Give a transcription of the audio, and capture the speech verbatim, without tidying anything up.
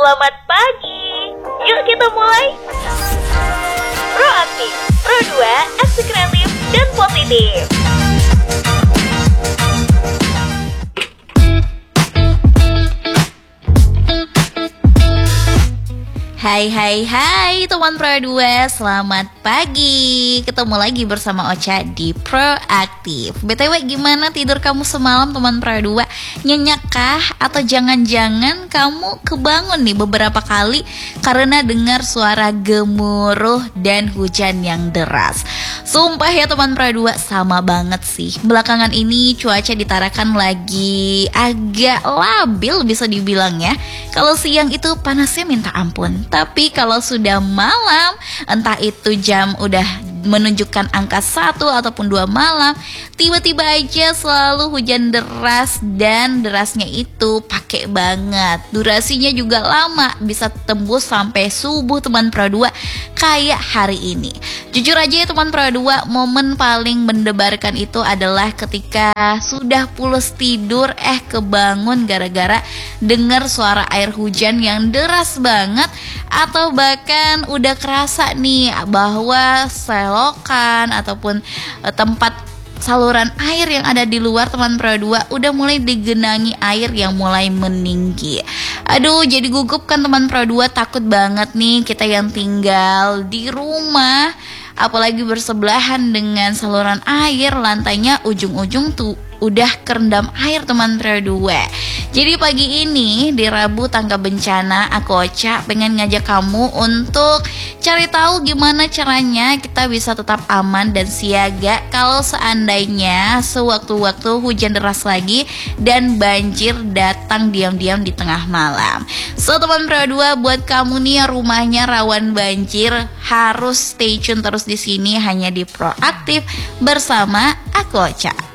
Selamat pagi. Yuk kita mulai. Proaktif, Pro dua, aksi kreatif dan positif. Hai hai hai teman Pro dua, selamat pagi. Ketemu lagi bersama Ocha di Proaktif. B T W gimana tidur kamu semalam teman Pro dua? Nyenyak kah? Atau jangan-jangan kamu kebangun nih beberapa kali karena dengar suara gemuruh dan hujan yang deras? Sumpah ya teman Pro dua, sama banget sih. Belakangan ini cuaca ditarakan lagi agak labil bisa dibilang ya. Kalau siang itu panasnya minta ampun, tapi kalau sudah malam, entah itu jam udah menunjukkan angka satu ataupun dua malam, tiba-tiba aja selalu hujan deras, dan derasnya itu pakai banget. Durasinya juga lama, bisa tembus sampai subuh teman Pro dua, kayak hari ini. Jujur aja ya teman Pro dua, momen paling mendebarkan itu adalah ketika sudah pules tidur, eh kebangun gara-gara dengar suara air hujan yang deras banget. Atau bahkan udah kerasa nih bahwa selokan ataupun e, tempat saluran air yang ada di luar teman Pro dua udah mulai digenangi air yang mulai meninggi. Aduh, jadi gugup kan teman Pro dua, takut banget nih kita yang tinggal di rumah, apalagi bersebelahan dengan saluran air, lantainya ujung-ujung tuh udah kerendam air teman Pro dua. Jadi pagi ini di Rabu Tangga Bencana, aku Ocha pengen ngajak kamu untuk cari tahu gimana caranya kita bisa tetap aman dan siaga kalau seandainya sewaktu-waktu hujan deras lagi dan banjir datang diam-diam di tengah malam. So teman Pro dua, buat kamu nih yang rumahnya rawan banjir, harus stay tune terus di sini hanya di Proaktif bersama aku Ocha.